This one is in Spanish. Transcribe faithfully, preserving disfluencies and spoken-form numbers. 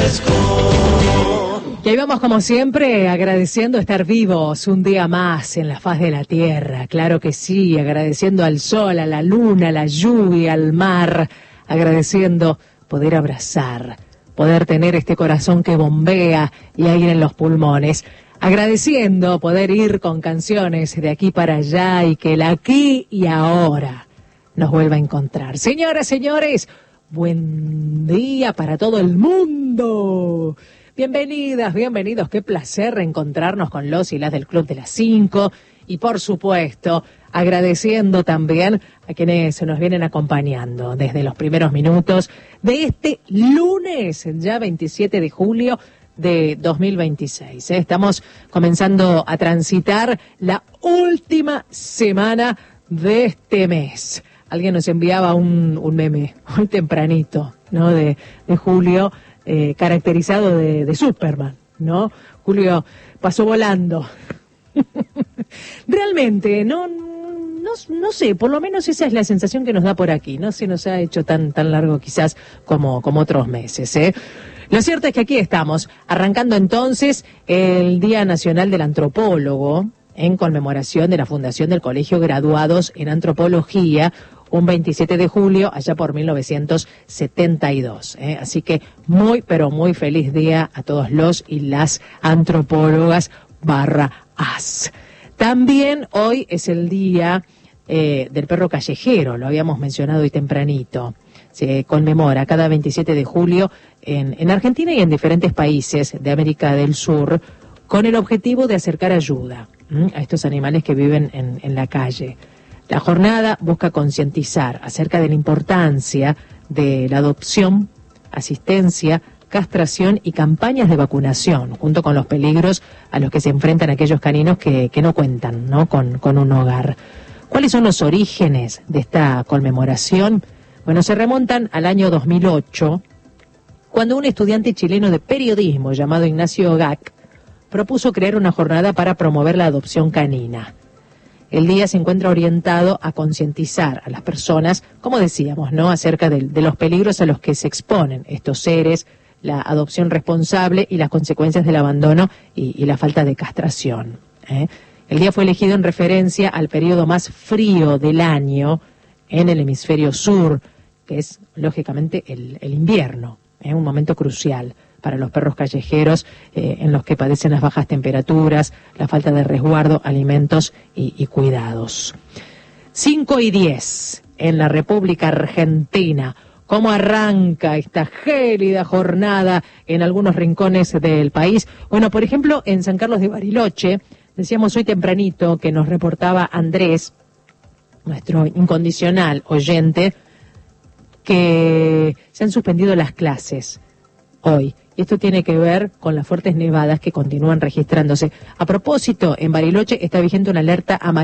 Y ahí vamos como siempre agradeciendo estar vivos un día más en la faz de la tierra, claro que sí, agradeciendo al sol, a la luna, a la lluvia, al mar, agradeciendo poder abrazar, poder tener este corazón que bombea y aire en los pulmones, agradeciendo poder ir con canciones de aquí para allá y que el aquí y ahora nos vuelva a encontrar. Señoras, señores, buen día para todo el mundo. Bienvenidas, bienvenidos, qué placer reencontrarnos con los y las del Club de las Cinco y por supuesto agradeciendo también a quienes se nos vienen acompañando desde los primeros minutos de este lunes, ya veintisiete de julio de dos mil veintiséis. ¿eh? Estamos comenzando a transitar la última semana de este mes. Alguien nos enviaba un, un meme muy tempranito, ¿no? De, de julio. Eh, caracterizado de, de Superman, ¿no? Julio pasó volando. Realmente, no, no, no sé, por lo menos esa es la sensación que nos da por aquí. No se nos ha hecho tan, tan largo quizás como, como otros meses, ¿eh? Lo cierto es que aquí estamos, arrancando entonces el Día Nacional del Antropólogo, en conmemoración de la fundación del Colegio Graduados en Antropología, un veintisiete de julio, allá por mil novecientos setenta y dos. ¿eh? Así que muy, pero muy feliz día a todos los y las antropólogas barra as. También hoy es el día eh, del perro callejero, lo habíamos mencionado hoy tempranito. Se conmemora cada veintisiete de julio en, en Argentina y en diferentes países de América del Sur con el objetivo de acercar ayuda ¿m? a estos animales que viven en, en la calle. La jornada busca concientizar acerca de la importancia de la adopción, asistencia, castración y campañas de vacunación, junto con los peligros a los que se enfrentan aquellos caninos que, que no cuentan ¿no? Con, con un hogar. ¿Cuáles son los orígenes de esta conmemoración? Bueno, se remontan al año dos mil ocho, cuando un estudiante chileno de periodismo llamado Ignacio Gac propuso crear una jornada para promover la adopción canina. El día se encuentra orientado a concientizar a las personas, como decíamos, ¿no? acerca de, de los peligros a los que se exponen estos seres, la adopción responsable y las consecuencias del abandono y, y la falta de castración. ¿eh? El día fue elegido en referencia al periodo más frío del año en el hemisferio sur, que es lógicamente el, el invierno, ¿eh? un momento crucial para los perros callejeros eh, en los que padecen las bajas temperaturas, la falta de resguardo, alimentos y, y cuidados. cinco y diez en la República Argentina. ¿Cómo arranca esta gélida jornada en algunos rincones del país? Bueno, por ejemplo, en San Carlos de Bariloche, decíamos hoy tempranito que nos reportaba Andrés, nuestro incondicional oyente, que se han suspendido las clases hoy. Y esto tiene que ver con las fuertes nevadas que continúan registrándose. A propósito, en Bariloche está vigente una alerta amarilla